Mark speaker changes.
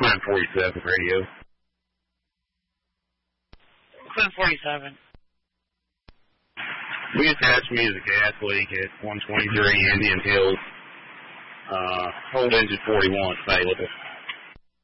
Speaker 1: Clinton 47 radio.
Speaker 2: Clinton 47.
Speaker 1: We attached me to the gas leak at 123 Indian Hills. Hold engine 41 available.